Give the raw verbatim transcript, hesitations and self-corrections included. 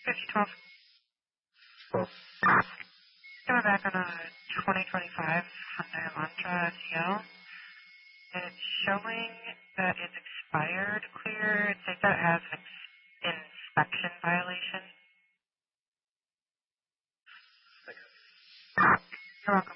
fifty twelve. Coming back on a twenty twenty-five Hyundai Elantra S E L. It's showing that it's expired clear. It says that it has an ex- inspection violation. You're welcome.